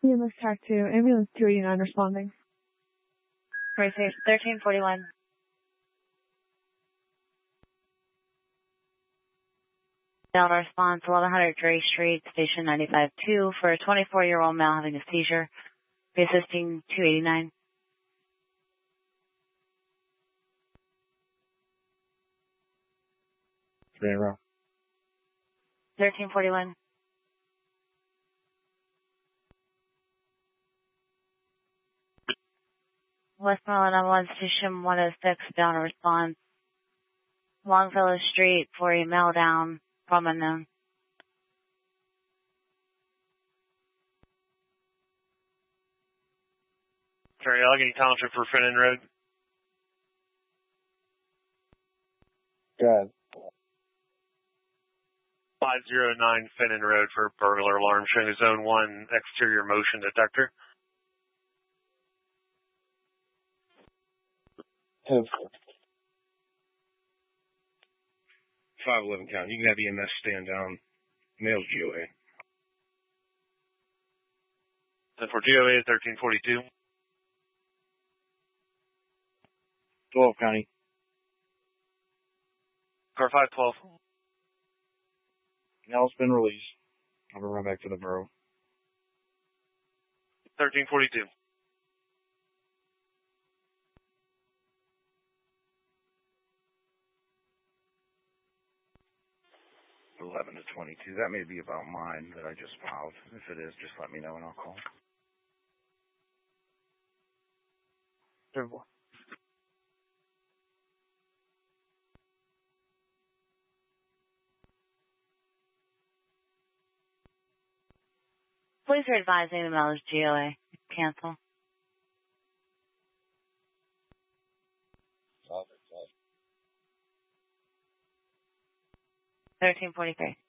EMS TAC 2, ambulance 289 responding. Right, 1341. Down response, 1100 Dray Street, station 95-2 for a 24-year-old male having a seizure. Be assisting 289. Zero. 1341. Westmoreland Ambulance Station 106, down response. Longfellow Street for a male down, from unknown. Sorry, Allegheny Township for Finnan Road. Good. 509 Finnan Road for burglar alarm showing a zone 1 exterior motion detector. Have 511 count. You can have EMS stand down. Male GOA. And for GOA 1342. 12 County. Car 512. Now it's been released. I'm going to run back to the borough. 1342. $11 to 22. That may be about mine that I just filed. If it is, just let me know and I'll call. Please are advising the mail is GOA. Cancel. 1343.